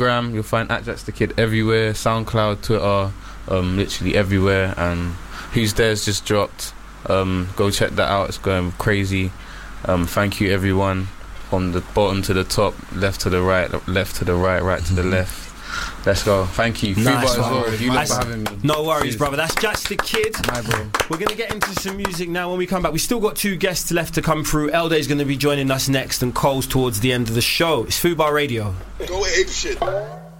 Gram, you'll find @Jax the Kid everywhere. SoundCloud, Twitter, literally everywhere. And Who's There's just dropped. Go check that out. It's going crazy. Thank you, everyone. From the bottom to the top, left to the right, left to the right to the left. Let's go. Thank you. Nice as well. You love for having me. No worries, brother. That's Jax the Kid. My bro. We're going to get into some music now. When we come back, we still got 2 guests left to come through. Elday's going to be joining us next, and Cole's towards the end of the show. It's Fubar Radio. Go ape shit.